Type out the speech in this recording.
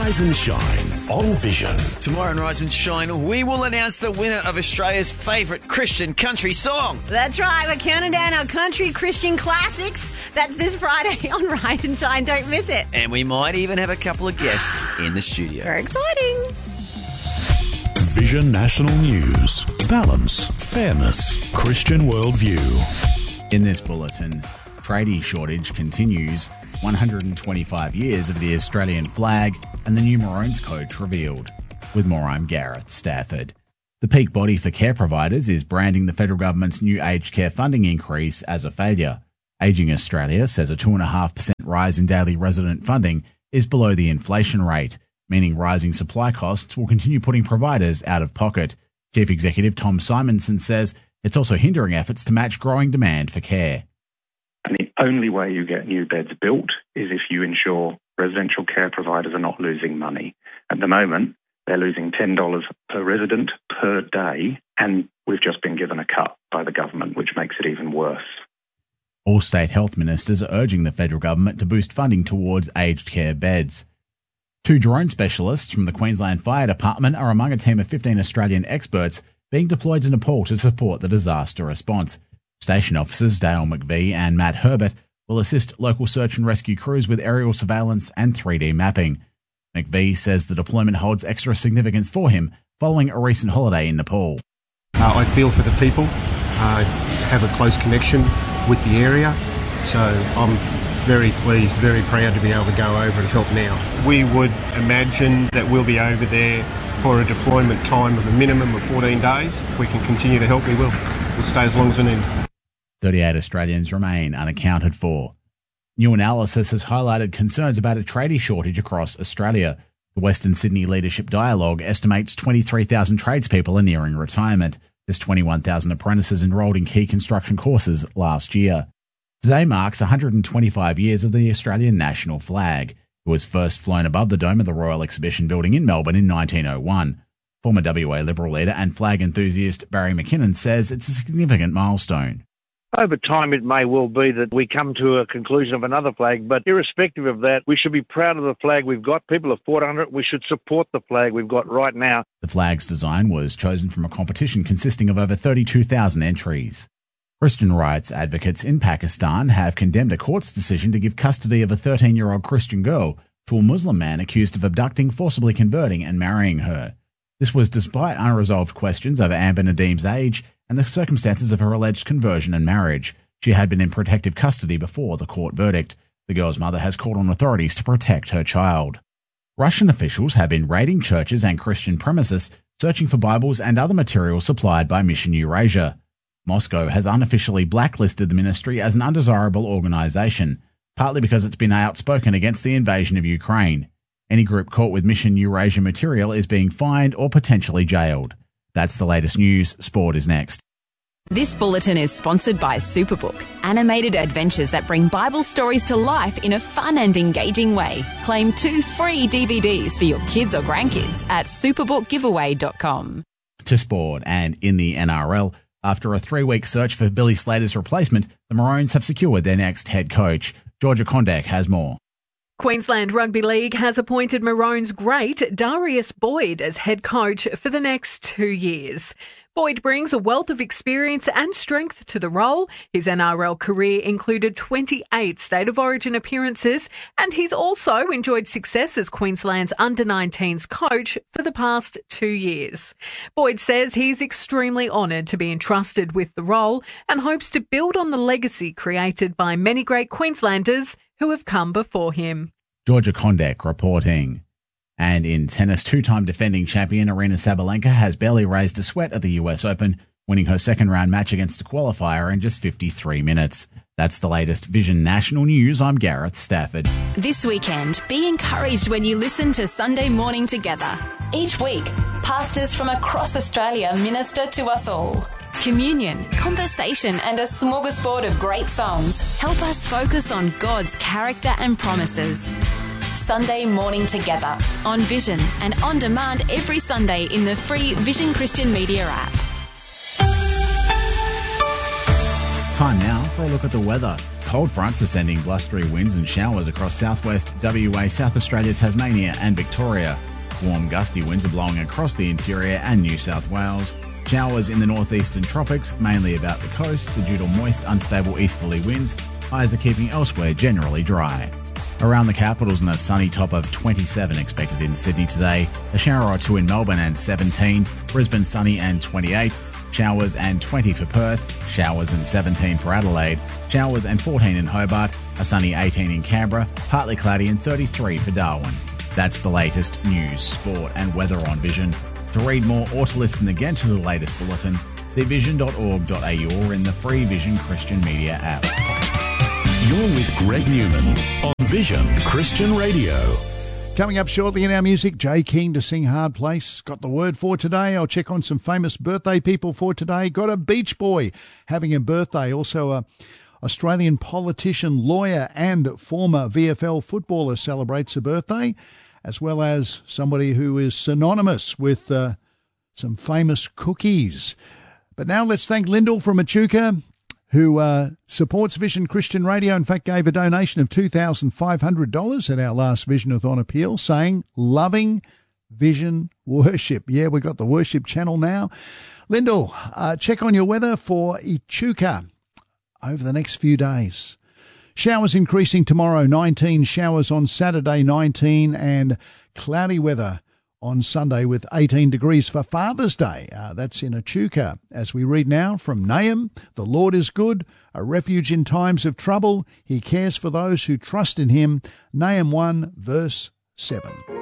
Rise and Shine on Vision. Tomorrow on Rise and Shine, we will announce the winner of Australia's favourite Christian country song. That's right, we're counting down our country Christian classics. That's this Friday on Rise and Shine. Don't miss it. And we might even have a couple of guests in the studio. Very exciting. Vision National News. Balance, fairness, Christian worldview. In this bulletin, tradie shortage continues, 125 years of the Australian flag and the new Maroons coach revealed. With more, I'm Gareth Stafford. The peak body for care providers is branding the federal government's new aged care funding increase as a failure. Ageing Australia says a 2.5% rise in daily resident funding is below the inflation rate, meaning rising supply costs will continue putting providers out of pocket. Chief Executive Tom Simonson says it's also hindering efforts to match growing demand for care. And the only way you get new beds built is if you ensure residential care providers are not losing money. At the moment, they're losing $10 per resident per day, and we've just been given a cut by the government, which makes it even worse. All state health ministers are urging the federal government to boost funding towards aged care beds. 2 drone specialists from the Queensland Fire Department are among a team of 15 Australian experts being deployed to Nepal to support the disaster response. Station officers Dale McVie and Matt Herbert will assist local search and rescue crews with aerial surveillance and 3D mapping. McVie says the deployment holds extra significance for him following a recent holiday in Nepal. I feel for the people. I have a close connection with the area, so I'm very pleased, very proud to be able to go over and help now. We would imagine that we'll be over there for a deployment time of a minimum of 14 days. If we can continue to help, we will. We'll stay as long as we need. 38 Australians remain unaccounted for. New analysis has highlighted concerns about a tradie shortage across Australia. The Western Sydney Leadership Dialogue estimates 23,000 tradespeople are nearing retirement. There's 21,000 apprentices enrolled in key construction courses last year. Today marks 125 years of the Australian national flag. It was first flown above the dome of the Royal Exhibition Building in Melbourne in 1901. Former WA Liberal leader and flag enthusiast Barry McKinnon says it's a significant milestone. Over time, it may well be that we come to a conclusion of another flag, but irrespective of that, we should be proud of the flag we've got. People have fought under it. We should support the flag we've got right now. The flag's design was chosen from a competition consisting of over 32,000 entries. Christian rights advocates in Pakistan have condemned a court's decision to give custody of a 13-year-old Christian girl to a Muslim man accused of abducting, forcibly converting and marrying her. This was despite unresolved questions over Amber Nadeem's age and the circumstances of her alleged conversion and marriage. She had been in protective custody before the court verdict. The girl's mother has called on authorities to protect her child. Russian officials have been raiding churches and Christian premises, searching for Bibles and other materials supplied by Mission Eurasia. Moscow has unofficially blacklisted the ministry as an undesirable organisation, partly because it's been outspoken against the invasion of Ukraine. Any group caught with Mission Eurasia material is being fined or potentially jailed. That's the latest news. Sport is next. This bulletin is sponsored by Superbook, animated adventures that bring Bible stories to life in a fun and engaging way. Claim 2 free DVDs for your kids or grandkids at superbookgiveaway.com. To sport, and in the NRL, after a 3-week search for Billy Slater's replacement, the Maroons have secured their next head coach. Georgia Kondek has more. Queensland Rugby League has appointed Maroons great Darius Boyd as head coach for the next 2 years. Boyd brings a wealth of experience and strength to the role. His NRL career included 28 State of Origin appearances, and he's also enjoyed success as Queensland's under-19s coach for the past 2 years. Boyd says he's extremely honoured to be entrusted with the role and hopes to build on the legacy created by many great Queenslanders who have come before him. Georgia Kondek reporting. And in tennis, 2-time defending champion Aryna Sabalenka has barely raised a sweat at the US Open, winning her second-round match against a qualifier in just 53 minutes. That's the latest Vision National News. I'm Gareth Stafford. This weekend, be encouraged when you listen to Sunday Morning Together. Each week, pastors from across Australia minister to us all. Communion, conversation and a smorgasbord of great songs help us focus on God's character and promises. Sunday Morning Together on Vision and on demand every Sunday in the free Vision Christian Media app. Time now for a look at the weather. Cold fronts are sending blustery winds and showers across southwest WA, South Australia, Tasmania and Victoria. Warm gusty winds are blowing across the interior and New South Wales. Showers in the northeastern tropics, mainly about the coasts, are due to moist, unstable easterly winds. Highs are keeping elsewhere generally dry. Around the capitals, and a sunny top of 27 expected in Sydney today. A shower or two in Melbourne and 17. Brisbane sunny and 28. Showers and 20 for Perth. Showers and 17 for Adelaide. Showers and 14 in Hobart. A sunny 18 in Canberra. Partly cloudy and 33 for Darwin. That's the latest news, sport and weather on Vision. To read more or to listen again to the latest bulletin, thevision.org.au or in the free Vision Christian Media app. You're with Greg Newman on Vision Christian Radio. Coming up shortly in our music, Jay King to sing Hard Place. Got the word for today. I'll check on some famous birthday people for today. Got a Beach Boy having a birthday. Also a Australian politician, lawyer and former VFL footballer celebrates a birthday, as well as somebody who is synonymous with some famous cookies. But now let's thank Lyndall from Echuca, who supports Vision Christian Radio. In fact, gave a donation of $2,500 at our last Vision-a-thon appeal, saying, loving Vision worship. Yeah, we've got the worship channel now. Lyndall, check on your weather for Echuca over the next few days. Showers increasing tomorrow, 19. Showers on Saturday, 19. And cloudy weather on Sunday with 18 degrees for Father's Day. That's in Echuca. As we read now from Nahum, the Lord is good, a refuge in times of trouble. He cares for those who trust in him. Nahum 1, verse 7.